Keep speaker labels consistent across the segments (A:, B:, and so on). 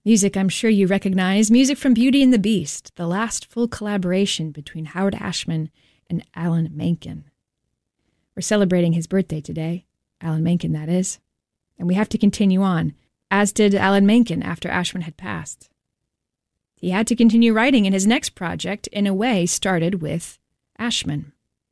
A: Music I'm sure you recognize, music from Beauty and the Beast, the last full collaboration between Howard Ashman and Alan Menken. We're celebrating his birthday today, Alan Menken, that is. And we have to continue on, as did Alan Menken after Ashman had passed. He had to continue writing, and his next project, in a way, started with Ashman.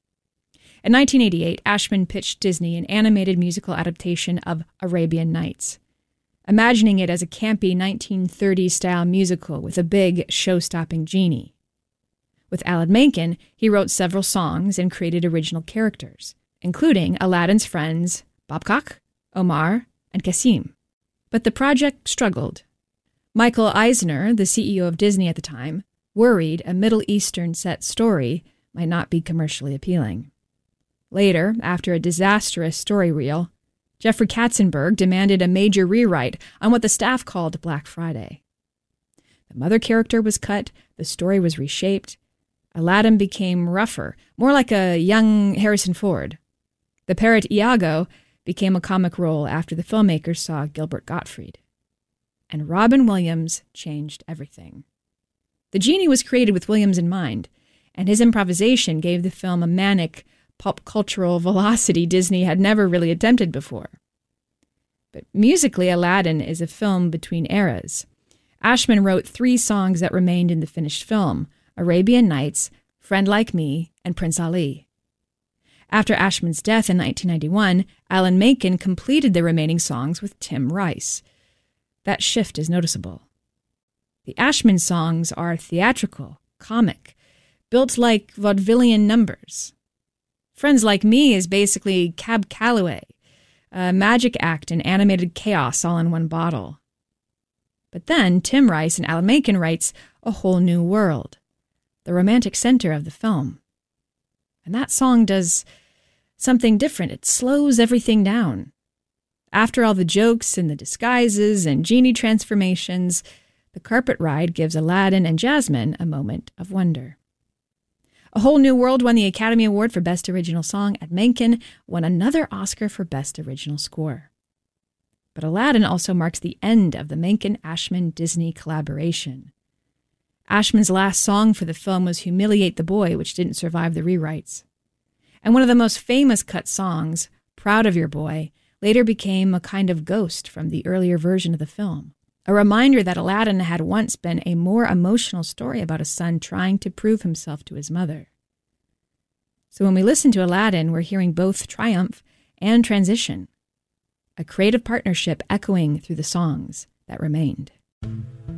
A: In 1988, Ashman pitched Disney an animated musical adaptation of Arabian Nights, imagining it as a campy 1930s-style musical with a big, show-stopping genie. With Alan Menken, he wrote several songs and created original characters, including Aladdin's friends Babcock, Omar, and Cassim. But the project struggled. Michael Eisner, the CEO of Disney at the time, worried a Middle Eastern-set story might not be commercially appealing. Later, after a disastrous story reel, Jeffrey Katzenberg demanded a major rewrite on what the staff called Black Friday. The mother character was cut, the story was reshaped. Aladdin became rougher, more like a young Harrison Ford. The parrot Iago became a comic role after the filmmakers saw Gilbert Gottfried. And Robin Williams changed everything. The genie was created with Williams in mind, and his improvisation gave the film a manic, pop-cultural velocity Disney had never really attempted before. But musically, Aladdin is a film between eras. Ashman wrote 3 songs that remained in the finished film: Arabian Nights, Friend Like Me, and Prince Ali. After Ashman's death in 1991, Alan Menken completed the remaining songs with Tim Rice. That shift is noticeable. The Ashman songs are theatrical, comic, built like vaudevillian numbers. Friends Like Me is basically Cab Calloway, a magic act and animated chaos all in one bottle. But then Tim Rice and Alan Menken writes A Whole New World, the romantic center of the film. And that song does something different. It slows everything down. After all the jokes and the disguises and genie transformations, the carpet ride gives Aladdin and Jasmine a moment of wonder. A Whole New World won the Academy Award for Best Original Song, and Menken won another Oscar for Best Original Score. But Aladdin also marks the end of the Menken-Ashman-Disney collaboration. Ashman's last song for the film was Humiliate the Boy, which didn't survive the rewrites. And one of the most famous cut songs, Proud of Your Boy, later became a kind of ghost from the earlier version of the film. A reminder that Aladdin had once been a more emotional story about a son trying to prove himself to his mother. So when we listen to Aladdin, we're hearing both triumph and transition, a creative partnership echoing through the songs that remained.